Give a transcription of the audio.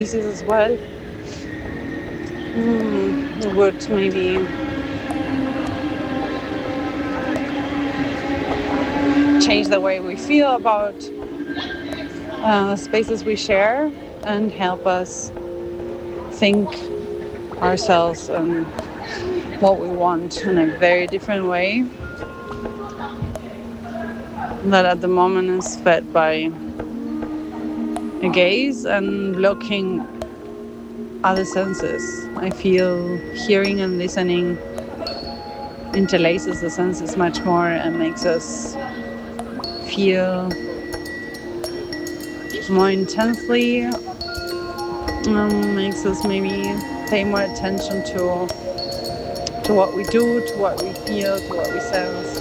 spaces as well would maybe change the way we feel about spaces we share and help us think ourselves and what we want in a very different way that at the moment is fed by a gaze and blocking other senses. I feel hearing and listening interlaces the senses much more and makes us feel more intensely, makes us maybe pay more attention to what we do, to what we feel, to what we sense.